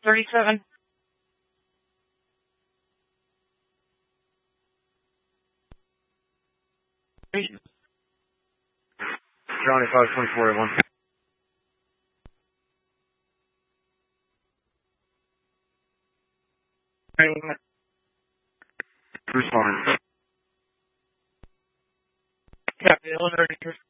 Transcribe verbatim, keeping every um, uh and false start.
thirty-seven. Johnny five twenty-four eight one. Respond. Copy, elevator.